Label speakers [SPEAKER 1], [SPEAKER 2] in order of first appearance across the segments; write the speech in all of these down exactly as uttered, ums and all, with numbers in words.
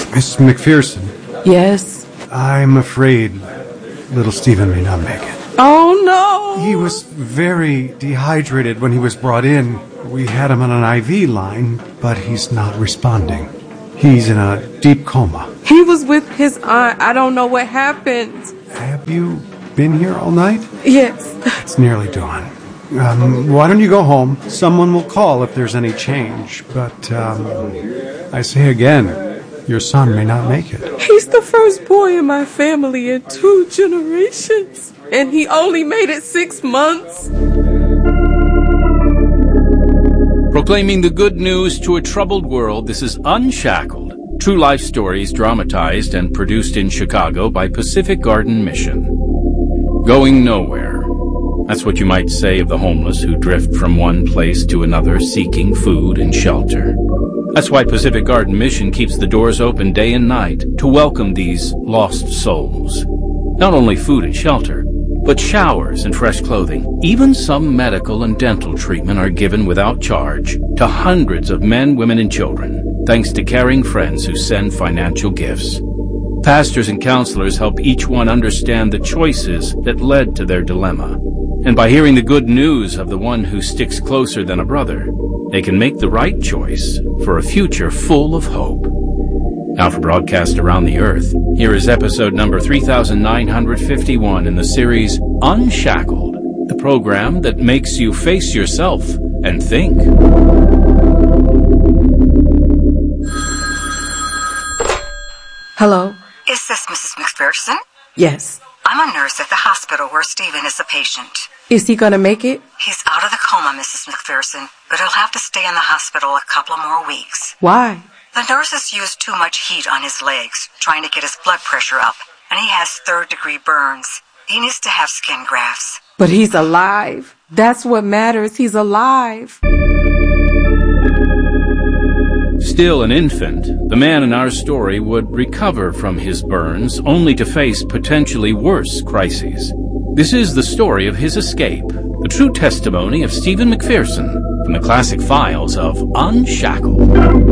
[SPEAKER 1] Miss McPherson.
[SPEAKER 2] Yes?
[SPEAKER 1] I'm afraid little Stephen may not make it.
[SPEAKER 2] Oh, no!
[SPEAKER 1] He was very dehydrated when he was brought in. We had him on an I V line, but he's not responding. He's in a deep coma.
[SPEAKER 2] He was with his aunt. I don't know what happened.
[SPEAKER 1] Have you been here all night?
[SPEAKER 2] Yes.
[SPEAKER 1] It's nearly dawn. Um, why don't you go home? Someone will call if there's any change. But, um, I say again, your son may not make it.
[SPEAKER 2] He's the first boy in my family in two generations. And he only made it six months.
[SPEAKER 3] Proclaiming the good news to a troubled world, this is Unshackled. True life stories dramatized and produced in Chicago by Pacific Garden Mission. Going nowhere. That's what you might say of the homeless who drift from one place to another seeking food and shelter. That's why Pacific Garden Mission keeps the doors open day and night to welcome these lost souls. Not only food and shelter, but showers and fresh clothing. Even some medical and dental treatment are given without charge to hundreds of men, women, and children, thanks to caring friends who send financial gifts. Pastors and counselors help each one understand the choices that led to their dilemma. And by hearing the good news of the one who sticks closer than a brother, they can make the right choice for a future full of hope. Now for broadcast around the earth, here is episode number three thousand nine hundred fifty-one in the series Unshackled, the program that makes you face yourself and think.
[SPEAKER 2] Hello?
[SPEAKER 4] Is this Missus McPherson?
[SPEAKER 2] Yes.
[SPEAKER 4] I'm a nurse at the hospital where Stephen is a patient.
[SPEAKER 2] Is he gonna make it?
[SPEAKER 4] He's out of the coma, Missus McPherson, but he'll have to stay in the hospital a couple of more weeks.
[SPEAKER 2] Why?
[SPEAKER 4] The nurses used too much heat on his legs, trying to get his blood pressure up, and he has third-degree burns. He needs to have skin grafts.
[SPEAKER 2] But he's alive. That's what matters. He's alive.
[SPEAKER 3] Still an infant, the man in our story would recover from his burns only to face potentially worse crises. This is the story of his escape, the true testimony of Stephen McPherson from the classic files of Unshackled.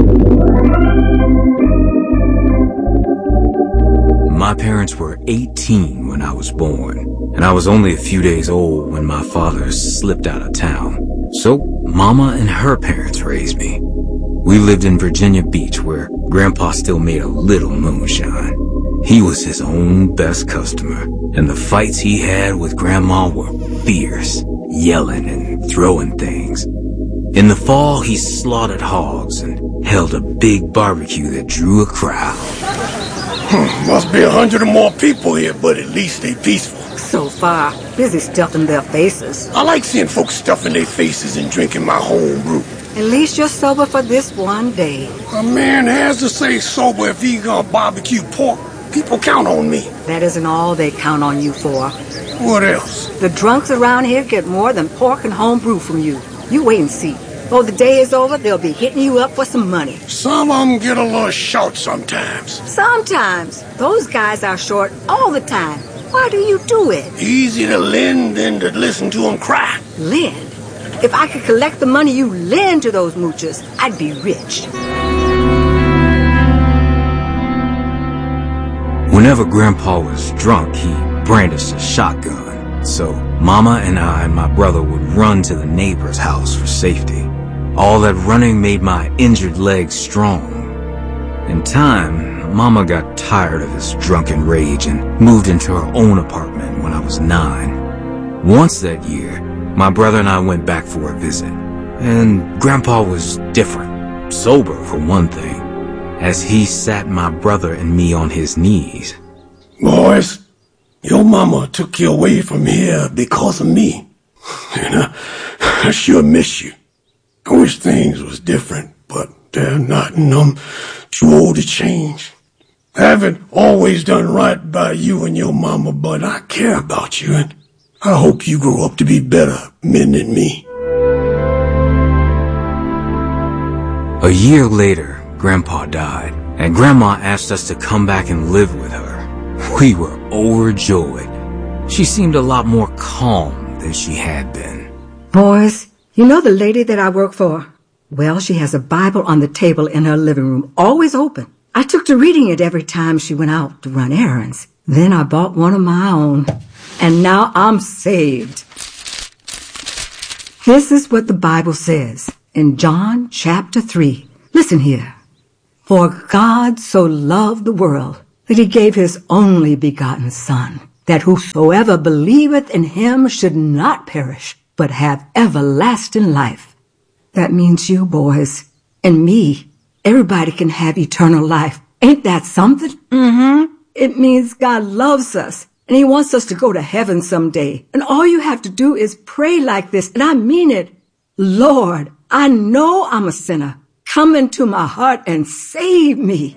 [SPEAKER 5] My parents were eighteen when I was born, and I was only a few days old when my father slipped out of town. So Mama and her parents raised me. We lived in Virginia Beach, where Grandpa still made a little moonshine. He was his own best customer, and the fights he had with Grandma were fierce, yelling and throwing things. In the fall, he slaughtered hogs and held a big barbecue that drew a crowd.
[SPEAKER 6] Hmm, must be a hundred or more people here, but at least they peaceful.
[SPEAKER 4] So far, busy stuffing their faces.
[SPEAKER 6] I like seeing folks stuffing their faces and drinking my home brew.
[SPEAKER 4] At least you're sober for this one day.
[SPEAKER 6] A man has to stay sober if he gonna barbecue pork. People count on me.
[SPEAKER 4] That isn't all they count on you for.
[SPEAKER 6] What else?
[SPEAKER 4] The drunks around here get more than pork and home brew from you. You wait and see. Before the day is over, they'll be hitting you up for some money.
[SPEAKER 6] Some of them get a little short sometimes.
[SPEAKER 4] Sometimes. Those guys are short all the time. Why do you do it?
[SPEAKER 6] Easier to lend than to listen to them cry.
[SPEAKER 4] Lend? If I could collect the money you lend to those moochers, I'd be rich.
[SPEAKER 5] Whenever Grandpa was drunk, he brandished a shotgun. So Mama and I and my brother would run to the neighbor's house for safety. All that running made my injured legs strong. In time, Mama got tired of his drunken rage and moved into her own apartment when I was nine. Once that year, my brother and I went back for a visit. And Grandpa was different. Sober, for one thing, as he sat my brother and me on his knees.
[SPEAKER 6] Boys, your mama took you away from here because of me. And I, I sure miss you. I wish things was different, but they're not, and I'm too old to change. I haven't always done right by you and your mama, but I care about you, and I hope you grow up to be better men than me.
[SPEAKER 5] A year later, Grandpa died, and Grandma asked us to come back and live with her. We were overjoyed. She seemed a lot more calm than she had been.
[SPEAKER 4] Boys, you know the lady that I work for? Well, she has a Bible on the table in her living room, always open.
[SPEAKER 7] I took to reading it every time she went out to run errands. Then I bought one of my own, and now I'm saved. This is what the Bible says in John chapter three. Listen here. For God so loved the world that he gave his only begotten Son, that whosoever believeth in him should not perish, but have everlasting life. That means you, boys, and me. Everybody can have eternal life. Ain't that something?
[SPEAKER 5] Mm-hmm.
[SPEAKER 7] It means God loves us, and he wants us to go to heaven someday. And all you have to do is pray like this, and I mean it. Lord, I know I'm a sinner. Come into my heart and save me.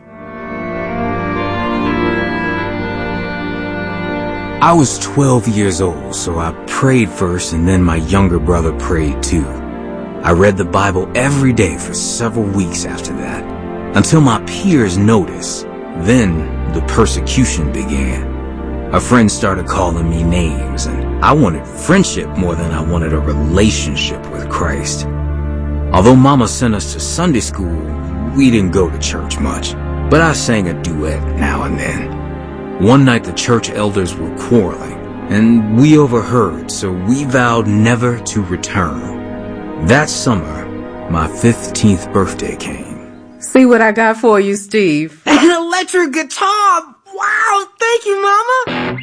[SPEAKER 5] I was twelve years old, so I prayed first, and then my younger brother prayed too. I read the Bible every day for several weeks after that, until my peers noticed. Then the persecution began. A friend started calling me names, and I wanted friendship more than I wanted a relationship with Christ. Although Mama sent us to Sunday school, we didn't go to church much, but I sang a duet now and then. One night the church elders were quarreling, and we overheard, so we vowed never to return. That summer, my fifteenth birthday came.
[SPEAKER 2] See what I got for you, Steve.
[SPEAKER 5] An electric guitar! Wow, thank you, Mama!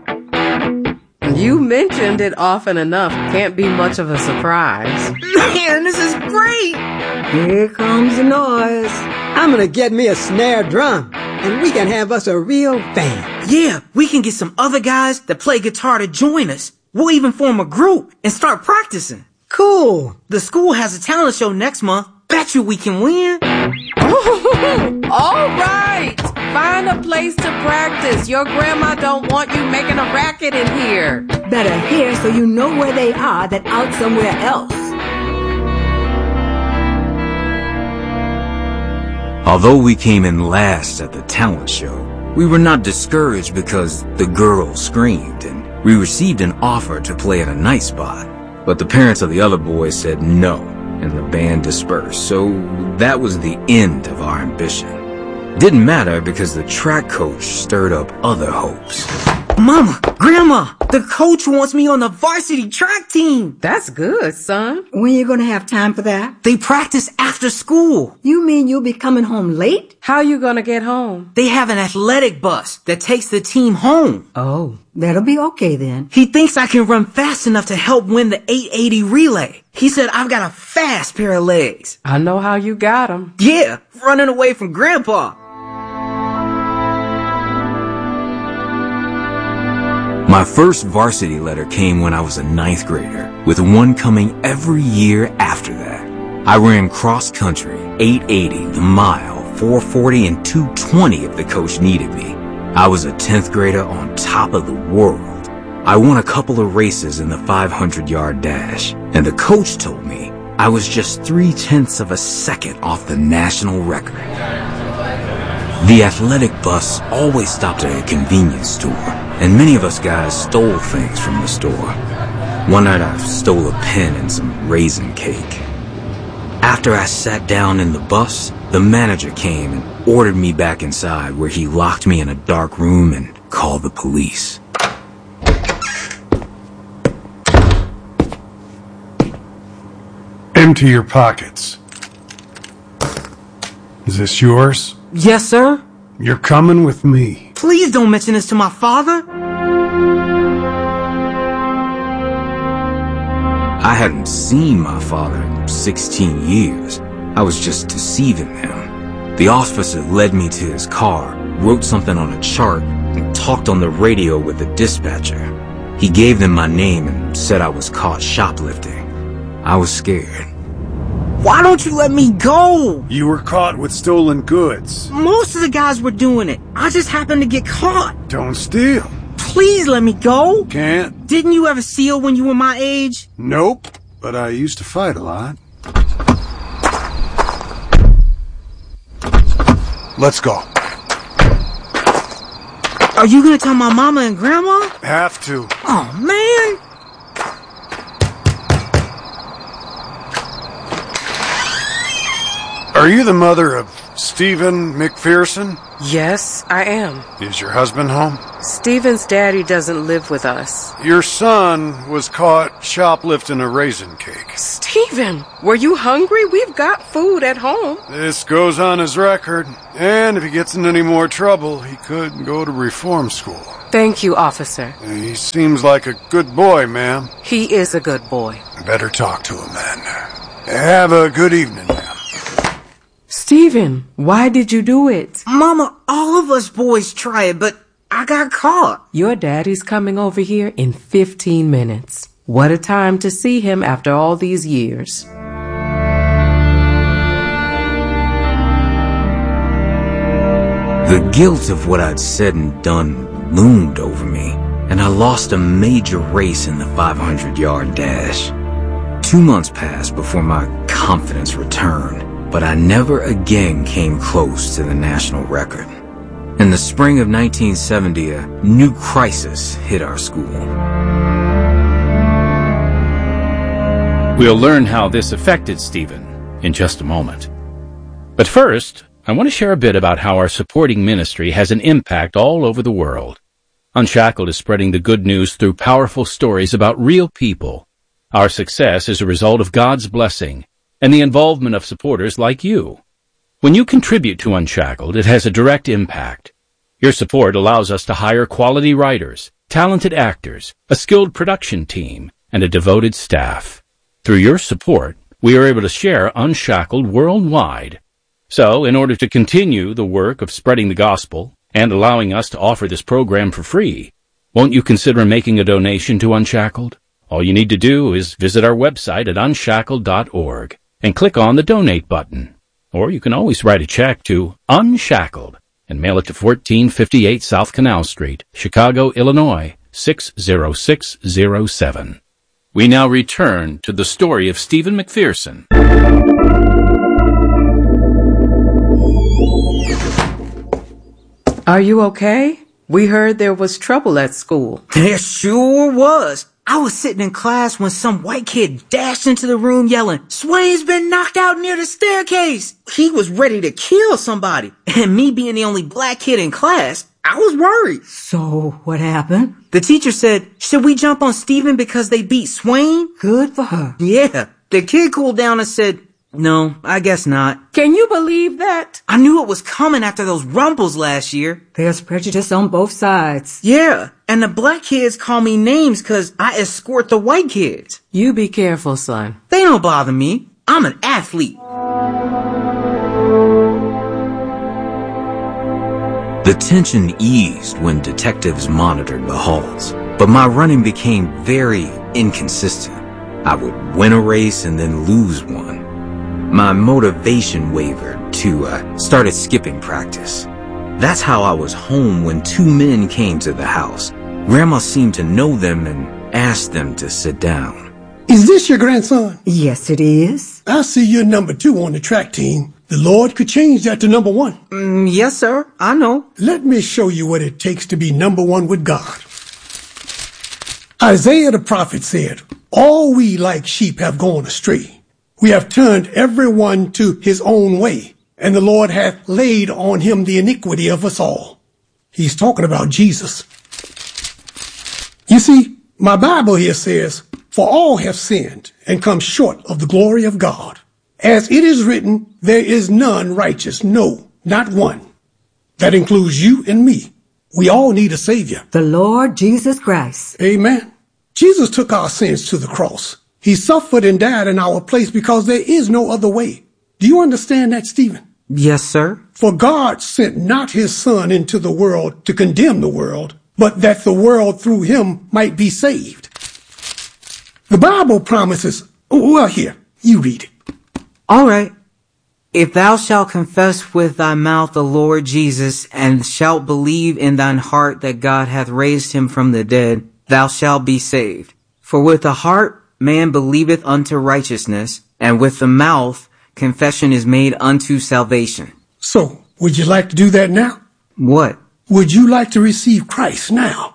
[SPEAKER 2] You mentioned it often enough. Can't be much of a surprise.
[SPEAKER 5] Man, this is great!
[SPEAKER 7] Here comes the noise.
[SPEAKER 8] I'm gonna get me a snare drum, and we can have us a real band.
[SPEAKER 5] Yeah, we can get some other guys that play guitar to join us. We'll even form a group and start practicing.
[SPEAKER 8] Cool.
[SPEAKER 5] The school has a talent show next month. Bet you we can win.
[SPEAKER 2] All right. Find a place to practice. Your grandma don't want you making a racket in here.
[SPEAKER 7] Better here so you know where they are than out somewhere else.
[SPEAKER 5] Although we came in last at the talent show, we were not discouraged because the girls screamed, and we received an offer to play at a night spot. But the parents of the other boys said no, and the band dispersed, so that was the end of our ambition. Didn't matter because the track coach stirred up other hopes. Mama, Grandma, the coach wants me on the varsity track team.
[SPEAKER 2] That's good, son.
[SPEAKER 7] When you gonna have time for that?
[SPEAKER 5] They practice after school.
[SPEAKER 7] You mean you'll be coming home late?
[SPEAKER 2] How you gonna get home?
[SPEAKER 5] They have an athletic bus that takes the team home.
[SPEAKER 7] Oh, that'll be okay then.
[SPEAKER 5] He thinks I can run fast enough to help win the eight eighty relay. He said I've got a fast pair of legs.
[SPEAKER 2] I know how you got 'em.
[SPEAKER 5] Yeah, running away from Grandpa. My first varsity letter came when I was a ninth grader, with one coming every year after that. I ran cross country, eight eighty, the mile, four forty, and two twenty if the coach needed me. I was a tenth grader on top of the world. I won a couple of races in the five hundred yard dash, and the coach told me I was just three-tenths of a second off the national record. The athletic bus always stopped at a convenience store, and many of us guys stole things from the store. One night I stole a pen and some raisin cake. After I sat down in the bus, the manager came and ordered me back inside, where he locked me in a dark room and called the police.
[SPEAKER 1] Empty your pockets. Is this yours?
[SPEAKER 5] Yes, sir.
[SPEAKER 1] You're coming with me.
[SPEAKER 5] Please don't mention this to my father. I hadn't seen my father in sixteen years. I was just deceiving him. The officer led me to his car, wrote something on a chart, and talked on the radio with the dispatcher. He gave them my name and said I was caught shoplifting. I was scared. Why don't you let me go?
[SPEAKER 1] You were caught with stolen goods.
[SPEAKER 5] Most of the guys were doing it. I just happened to get caught.
[SPEAKER 1] Don't steal.
[SPEAKER 5] Please let me go.
[SPEAKER 1] Can't.
[SPEAKER 5] Didn't you ever steal when you were my age?
[SPEAKER 1] Nope, but I used to fight a lot. Let's go.
[SPEAKER 5] Are you gonna tell my mama and grandma?
[SPEAKER 1] Have to.
[SPEAKER 5] Oh, man.
[SPEAKER 1] Are you the mother of Stephen McPherson?
[SPEAKER 2] Yes, I am.
[SPEAKER 1] Is your husband home?
[SPEAKER 2] Stephen's daddy doesn't live with us.
[SPEAKER 1] Your son was caught shoplifting a raisin cake.
[SPEAKER 2] Stephen, were you hungry? We've got food at home.
[SPEAKER 1] This goes on his record, and if he gets in any more trouble, he could go to reform school.
[SPEAKER 2] Thank you, officer.
[SPEAKER 1] He seems like a good boy, ma'am.
[SPEAKER 2] He is a good boy.
[SPEAKER 1] Better talk to him, then. Have a good evening, ma'am.
[SPEAKER 2] Stephen, why did you do it?
[SPEAKER 5] Mama, all of us boys try it, but I got caught.
[SPEAKER 2] Your daddy's coming over here in fifteen minutes. What a time to see him after all these years.
[SPEAKER 5] The guilt of what I'd said and done loomed over me, and I lost a major race in the five hundred yard dash. Two months passed before my confidence returned, but I never again came close to the national record. In the spring of nineteen seventy, a new crisis hit our school.
[SPEAKER 3] We'll learn how this affected Stephen in just a moment. But first, I want to share a bit about how our supporting ministry has an impact all over the world. Unshackled is spreading the good news through powerful stories about real people. Our success is a result of God's blessing and the involvement of supporters like you. When you contribute to Unshackled, it has a direct impact. Your support allows us to hire quality writers, talented actors, a skilled production team, and a devoted staff. Through your support, we are able to share Unshackled worldwide. So, in order to continue the work of spreading the gospel and allowing us to offer this program for free, won't you consider making a donation to Unshackled? All you need to do is visit our website at unshackled dot org and click on the donate button. Or you can always write a check to Unshackled and mail it to fourteen fifty-eight South Canal Street, Chicago, Illinois, six zero six zero seven. We now return to the story of Stephen McPherson.
[SPEAKER 2] Are you okay? We heard there was trouble at school.
[SPEAKER 5] There sure was. I was sitting in class when some white kid dashed into the room yelling, "Swain's been knocked out near the staircase." He was ready to kill somebody. And me being the only black kid in class, I was worried.
[SPEAKER 7] So, what happened?
[SPEAKER 5] The teacher said, "Should we jump on Stephen because they beat Swain?"
[SPEAKER 7] Good for her.
[SPEAKER 5] Yeah. The kid cooled down and said, "No, I guess not."
[SPEAKER 2] Can you believe that?
[SPEAKER 5] I knew it was coming after those rumbles last year.
[SPEAKER 7] There's prejudice on both sides.
[SPEAKER 5] Yeah, and the black kids call me names because I escort the white kids.
[SPEAKER 2] You be careful, son.
[SPEAKER 5] They don't bother me. I'm an athlete. The tension eased when detectives monitored the halls, but my running became very inconsistent. I would win a race and then lose one. My motivation wavered to uh, started skipping practice. That's how I was home when two men came to the house. Grandma seemed to know them and asked them to sit down.
[SPEAKER 6] Is this your grandson?
[SPEAKER 7] Yes, it is.
[SPEAKER 6] I see you're number two on the track team. The Lord could change that to number one.
[SPEAKER 5] Mm, yes, sir. I know.
[SPEAKER 6] Let me show you what it takes to be number one with God. Isaiah the prophet said, "All we like sheep have gone astray. We have turned everyone to his own way, and the Lord hath laid on him the iniquity of us all." He's talking about Jesus. You see, my Bible here says, "For all have sinned and come short of the glory of God. As it is written, there is none righteous, no, not one." That includes you and me. We all need a Savior.
[SPEAKER 7] The Lord Jesus Christ.
[SPEAKER 6] Amen. Jesus took our sins to the cross. He suffered and died in our place because there is no other way. Do you understand that, Stephen?
[SPEAKER 5] Yes, sir.
[SPEAKER 6] For God sent not his Son into the world to condemn the world, but that the world through him might be saved. The Bible promises, oh, well, here, you read it.
[SPEAKER 5] All right. "If thou shalt confess with thy mouth the Lord Jesus, and shalt believe in thine heart that God hath raised him from the dead, thou shalt be saved. For with the heart man believeth unto righteousness, and with the mouth confession is made unto salvation."
[SPEAKER 6] So, would you like to do that now?
[SPEAKER 5] What?
[SPEAKER 6] Would you like to receive Christ now?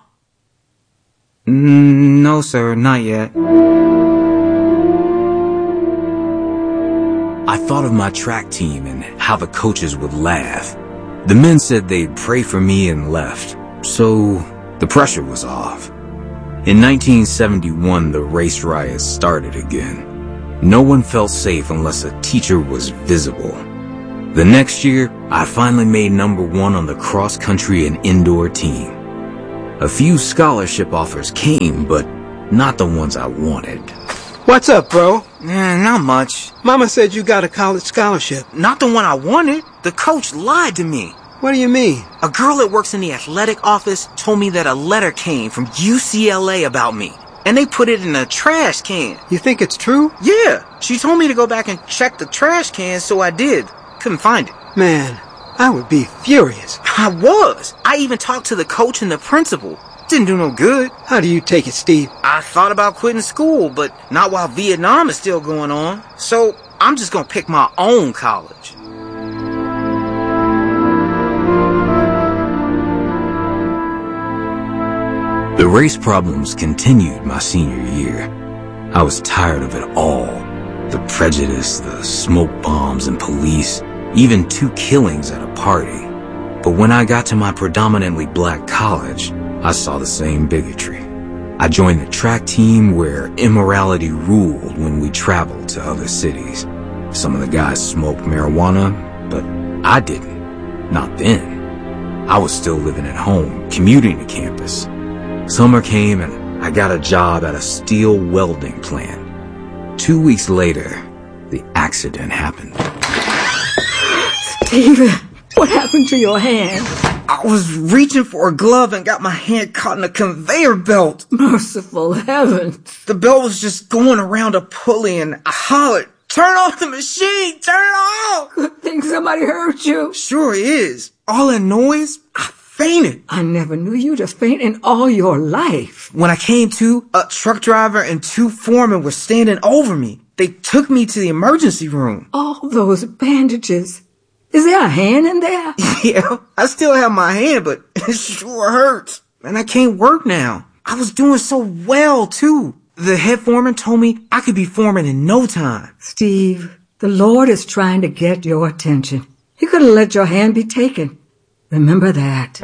[SPEAKER 5] Mm, no, sir, not yet. I thought of my track team and how the coaches would laugh. The men said they'd pray for me and left, so the pressure was off. In nineteen seventy-one, the race riots started again. No one felt safe unless a teacher was visible. The next year, I finally made number one on the cross-country and indoor team. A few scholarship offers came, but not the ones I wanted.
[SPEAKER 8] What's up, bro?
[SPEAKER 5] Eh, not much.
[SPEAKER 8] Mama said you got a college scholarship.
[SPEAKER 5] Not the one I wanted. The coach lied to me.
[SPEAKER 8] What do you mean?
[SPEAKER 5] A girl that works in the athletic office told me that a letter came from U C L A about me, and they put it in a trash can.
[SPEAKER 8] You think it's true?
[SPEAKER 5] Yeah, she told me to go back and check the trash can, so I did. Couldn't find it.
[SPEAKER 8] Man, I would be furious.
[SPEAKER 5] I was. I even talked to the coach and the principal. Didn't do no good.
[SPEAKER 8] How do you take it, Steve?
[SPEAKER 5] I thought about quitting school, but not while Vietnam is still going on. So I'm just gonna pick my own college. The race problems continued my senior year. I was tired of it all. The prejudice, the smoke bombs and police, even two killings at a party. But when I got to my predominantly black college, I saw the same bigotry. I joined the track team where immorality ruled when we traveled to other cities. Some of the guys smoked marijuana, but I didn't. Not then. I was still living at home, commuting to campus. Summer came and I got a job at a steel welding plant. Two weeks later, the accident happened.
[SPEAKER 7] Steven, what happened to your hand?
[SPEAKER 5] I was reaching for a glove and got my hand caught in a conveyor belt.
[SPEAKER 7] Merciful heavens.
[SPEAKER 5] The belt was just going around a pulley and I hollered, "Turn off the machine! Turn it off!"
[SPEAKER 7] Good thing somebody hurt you.
[SPEAKER 5] Sure is. All that noise, I fainted.
[SPEAKER 7] I never knew you to faint in all your life.
[SPEAKER 5] When I came to, a truck driver and two foremen were standing over me. They took me to the emergency room.
[SPEAKER 7] All those bandages. Is there a hand in there?
[SPEAKER 5] Yeah, I still have my hand, but it sure hurts. And I can't work now. I was doing so well, too. The head foreman told me I could be foreman in no time.
[SPEAKER 7] Steve, the Lord is trying to get your attention. He could have let your hand be taken. Remember that.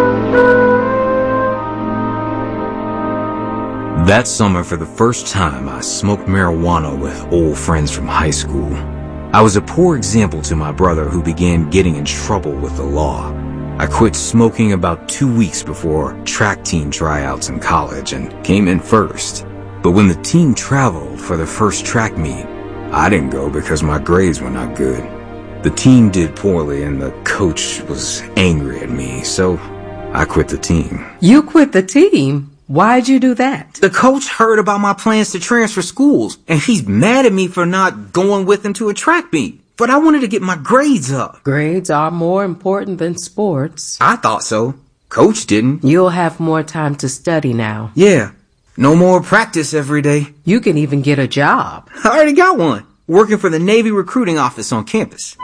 [SPEAKER 5] That summer, for the first time, I smoked marijuana with old friends from high school. I was a poor example to my brother who began getting in trouble with the law. I quit smoking about two weeks before track team tryouts in college and came in first. But when the team traveled for their first track meet, I didn't go because my grades were not good. The team did poorly and the coach was angry at me, so I quit the team.
[SPEAKER 2] You quit the team? Why'd you do that?
[SPEAKER 5] The coach heard about my plans to transfer schools, and he's mad at me for not going with him to a track meet. But I wanted to get my grades up.
[SPEAKER 2] Grades are more important than sports.
[SPEAKER 5] I thought so. Coach didn't.
[SPEAKER 2] You'll have more time to study now.
[SPEAKER 5] Yeah. No more practice every day.
[SPEAKER 2] You can even get a job.
[SPEAKER 5] I already got one. Working for the Navy recruiting office on campus.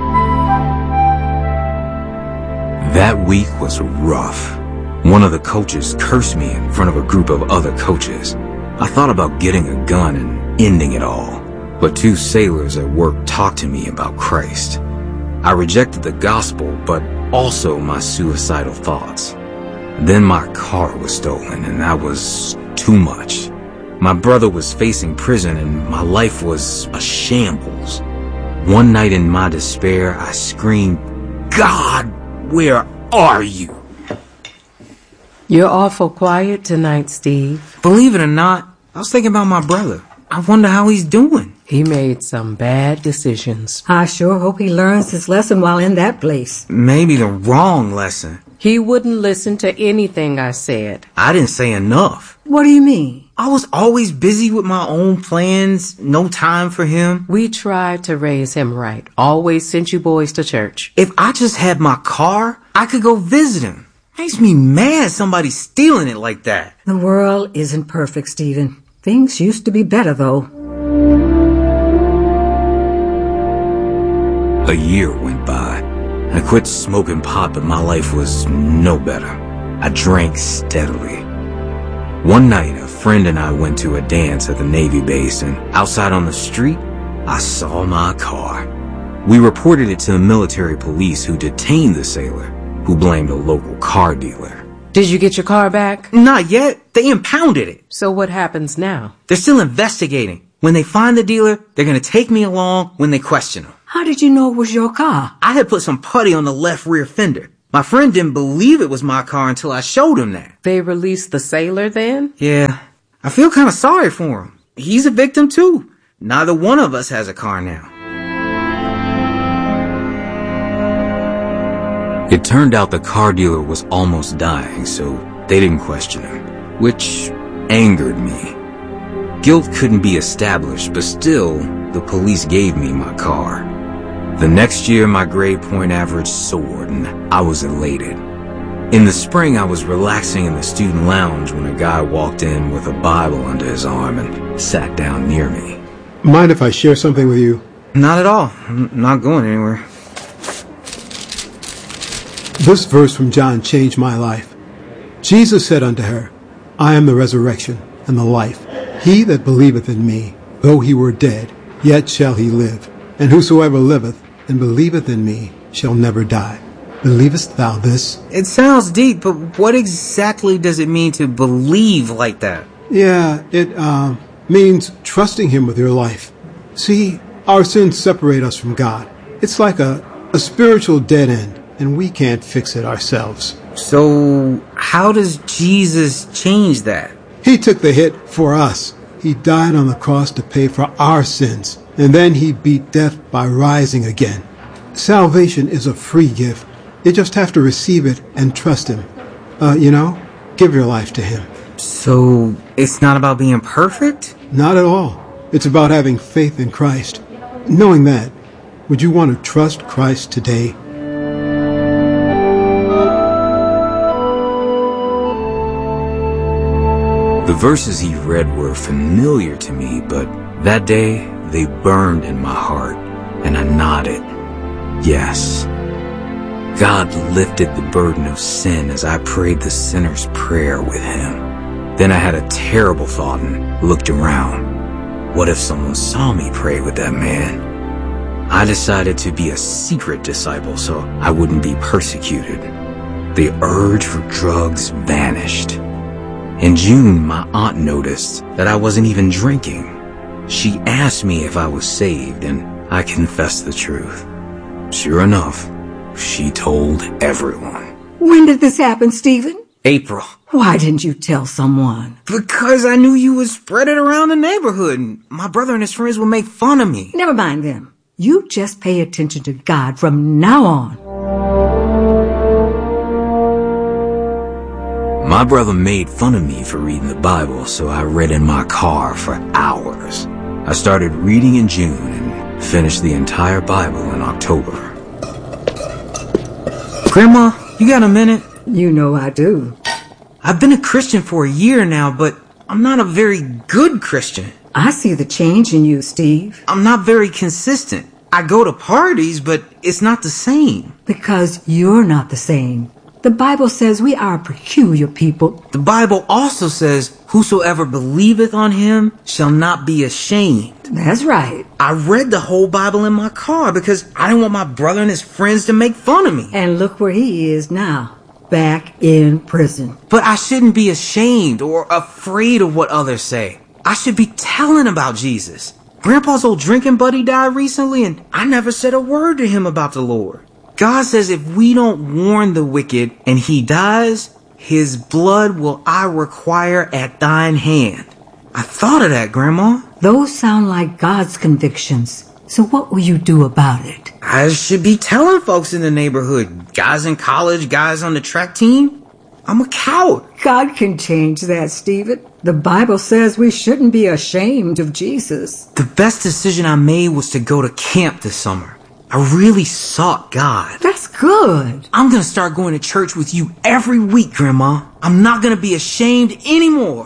[SPEAKER 5] That week was rough. One of the coaches cursed me in front of a group of other coaches. I thought about getting a gun and ending it all, but two sailors at work talked to me about Christ. I rejected the gospel, but also my suicidal thoughts. Then my car was stolen, and that was too much. My brother was facing prison, and my life was a shambles. One night in my despair, I screamed, "God, where are you?"
[SPEAKER 2] You're awful quiet tonight, Steve.
[SPEAKER 5] Believe it or not, I was thinking about my brother. I wonder how he's doing.
[SPEAKER 2] He made some bad decisions.
[SPEAKER 7] I sure hope he learns his lesson while in that place.
[SPEAKER 5] Maybe the wrong lesson.
[SPEAKER 2] He wouldn't listen to anything I said.
[SPEAKER 5] I didn't say enough.
[SPEAKER 7] What do you mean?
[SPEAKER 5] I was always busy with my own plans, no time for him.
[SPEAKER 2] We tried to raise him right. Always sent you boys to church.
[SPEAKER 5] If I just had my car, I could go visit him. Makes me mad somebody's stealing it like that.
[SPEAKER 7] The world isn't perfect, Stephen. Things used to be better, though.
[SPEAKER 5] A year went by. I quit smoking pot, but my life was no better. I drank steadily. One night, a friend and I went to a dance at the Navy base, and outside on the street, I saw my car. We reported it to the military police who detained the sailor, who blamed a local car dealer.
[SPEAKER 2] Did you get your car back?
[SPEAKER 5] Not yet. They impounded it.
[SPEAKER 2] So what happens now?
[SPEAKER 5] They're still investigating. When they find the dealer, they're going to take me along when they question him.
[SPEAKER 7] How did you know it was your car?
[SPEAKER 5] I had put some putty on the left rear fender. My friend didn't believe it was my car until I showed him that.
[SPEAKER 2] They released the sailor then?
[SPEAKER 5] Yeah. I feel kind of sorry for him. He's a victim too. Neither one of us has a car now. It turned out the car dealer was almost dying, so they didn't question him, which angered me. Guilt couldn't be established, but still, the police gave me my car. The next year, my grade point average soared, and I was elated. In the spring, I was relaxing in the student lounge when a guy walked in with a Bible under his arm and sat down near me.
[SPEAKER 6] Mind if I share something with you?
[SPEAKER 5] Not at all. I'm not going anywhere.
[SPEAKER 6] This verse from John changed my life. Jesus said unto her, I am the resurrection and the life. He that believeth in me, though he were dead, yet shall he live. And whosoever liveth and believeth in me shall never die. Believest thou this?
[SPEAKER 5] It sounds deep, but what exactly does it mean to believe like that?
[SPEAKER 6] Yeah, it uh, means trusting him with your life. See, our sins separate us from God. It's like a, a spiritual dead end, and we can't fix it ourselves.
[SPEAKER 5] So, how does Jesus change that?
[SPEAKER 6] He took the hit for us. He died on the cross to pay for our sins, and then he beat death by rising again. Salvation is a free gift. You just have to receive it and trust him. Uh, you know, give your life to him.
[SPEAKER 5] So, it's not about being perfect?
[SPEAKER 6] Not at all. It's about having faith in Christ. Knowing that, would you want to trust Christ today?
[SPEAKER 5] The verses he read were familiar to me, but that day they burned in my heart, and I nodded. Yes. God lifted the burden of sin as I prayed the sinner's prayer with him. Then I had a terrible thought and looked around. What if someone saw me pray with that man? I decided to be a secret disciple so I wouldn't be persecuted. The urge for drugs vanished. In June, my aunt noticed that I wasn't even drinking. She asked me if I was saved, and I confessed the truth. Sure enough, she told everyone.
[SPEAKER 7] When did this happen, Stephen?
[SPEAKER 5] April.
[SPEAKER 7] Why didn't you tell someone?
[SPEAKER 5] Because I knew you would spread it around the neighborhood, and my brother and his friends would make fun of me.
[SPEAKER 7] Never mind them. You just pay attention to God from now on.
[SPEAKER 5] My brother made fun of me for reading the Bible, so I read in my car for hours. I started reading in June and finished the entire Bible in October. Grandma, you got a minute?
[SPEAKER 7] You know I do.
[SPEAKER 5] I've been a Christian for a year now, but I'm not a very good Christian.
[SPEAKER 7] I see the change in you, Steve.
[SPEAKER 5] I'm not very consistent. I go to parties, but it's not the same.
[SPEAKER 7] Because you're not the same. The Bible says we are a peculiar people.
[SPEAKER 5] The Bible also says, whosoever believeth on him shall not be ashamed.
[SPEAKER 7] That's right.
[SPEAKER 5] I read the whole Bible in my car because I didn't want my brother and his friends to make fun of me.
[SPEAKER 7] And look where he is now, back in prison.
[SPEAKER 5] But I shouldn't be ashamed or afraid of what others say. I should be telling about Jesus. Grandpa's old drinking buddy died recently, and I never said a word to him about the Lord. God says if we don't warn the wicked and he dies, his blood will I require at thine hand. I thought of that, Grandma.
[SPEAKER 7] Those sound like God's convictions. So what will you do about it?
[SPEAKER 5] I should be telling folks in the neighborhood, guys in college, guys on the track team. I'm a coward.
[SPEAKER 7] God can change that, Stephen. The Bible says we shouldn't be ashamed of Jesus.
[SPEAKER 5] The best decision I made was to go to camp this summer. I really sought God.
[SPEAKER 7] That's good.
[SPEAKER 5] I'm going to start going to church with you every week, Grandma. I'm not going to be ashamed anymore.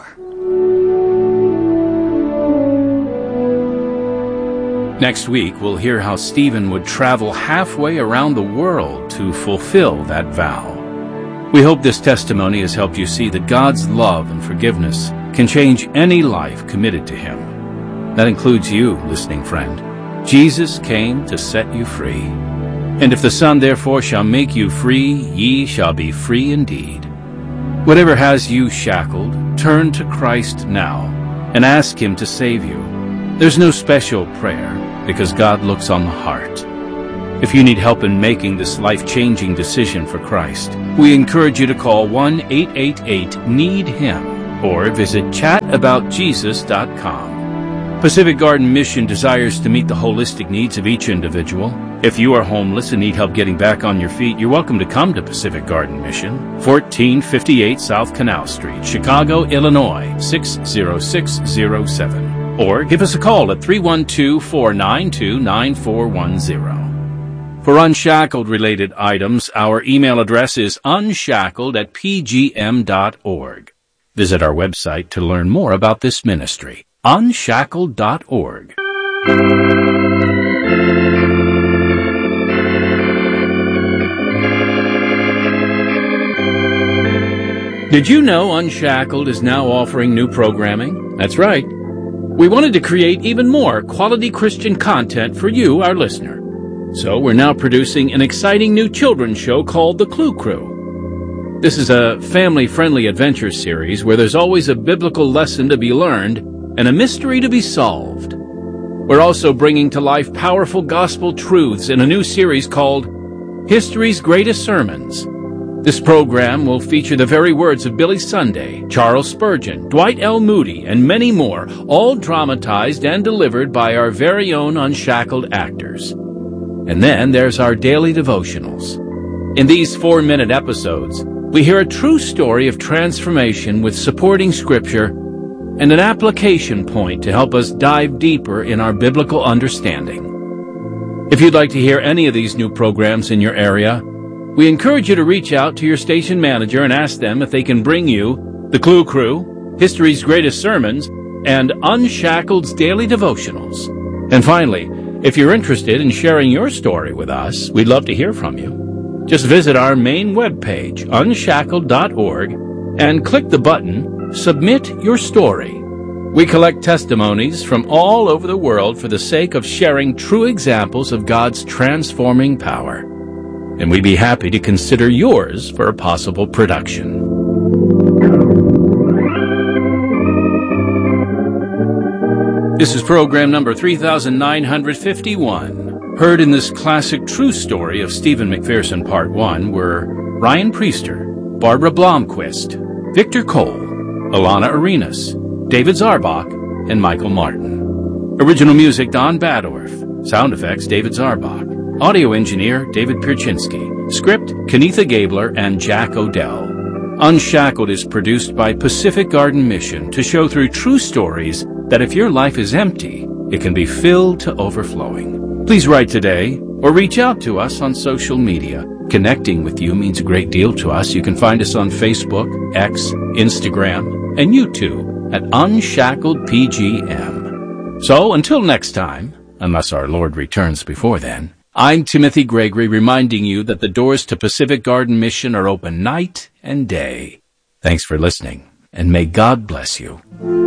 [SPEAKER 3] Next week, we'll hear how Stephen would travel halfway around the world to fulfill that vow. We hope this testimony has helped you see that God's love and forgiveness can change any life committed to him. That includes you, listening friend. Jesus came to set you free. And if the Son therefore shall make you free, ye shall be free indeed. Whatever has you shackled, turn to Christ now and ask Him to save you. There's no special prayer, because God looks on the heart. If you need help in making this life-changing decision for Christ, we encourage you to call one eight eight eight need him or visit chat about jesus dot com. Pacific Garden Mission desires to meet the holistic needs of each individual. If you are homeless and need help getting back on your feet, you're welcome to come to Pacific Garden Mission, fourteen fifty-eight South Canal Street, Chicago, Illinois, six zero six zero seven. Or give us a call at three one two, four nine two, nine four one zero. For Unshackled-related items, our email address is unshackled at p g m dot org. Visit our website to learn more about this ministry, unshackled dot org. Did you know Unshackled is now offering new programming? That's right. We wanted to create even more quality Christian content for you, our listener. So we're now producing an exciting new children's show called The Clue Crew. This is a family-friendly adventure series where there's always a biblical lesson to be learned and a mystery to be solved. We're also bringing to life powerful gospel truths in a new series called History's Greatest Sermons. This program will feature the very words of Billy Sunday, Charles Spurgeon, Dwight L. Moody, and many more, all dramatized and delivered by our very own Unshackled actors. And then there's our daily devotionals. In these four-minute episodes, we hear a true story of transformation with supporting scripture and an application point to help us dive deeper in our biblical understanding. If you'd like to hear any of these new programs in your area, we encourage you to reach out to your station manager and ask them if they can bring you The Clue Crew, History's Greatest Sermons, and Unshackled's Daily Devotionals. And finally, if you're interested in sharing your story with us, we'd love to hear from you. Just visit our main webpage, unshackled dot org, and click the button, Submit Your Story. We collect testimonies from all over the world for the sake of sharing true examples of God's transforming power. And we'd be happy to consider yours for a possible production. This is program number three thousand nine hundred fifty-one. Heard in this classic true story of Stephen McPherson Part one were Ryan Priester, Barbara Blomquist, Victor Cole, Alana Arenas, David Zarbach, and Michael Martin. Original music, Don Badorf. Sound effects, David Zarbach. Audio engineer, David Pierczynski. Script, Kenitha Gabler and Jack Odell. Unshackled is produced by Pacific Garden Mission to show through true stories that if your life is empty, it can be filled to overflowing. Please write today or reach out to us on social media. Connecting with you means a great deal to us. You can find us on Facebook, X, Instagram, and YouTube at Unshackled P G M. So until next time, unless our Lord returns before then, I'm Timothy Gregory, reminding you that the doors to Pacific Garden Mission are open night and day. Thanks for listening, and may God bless you.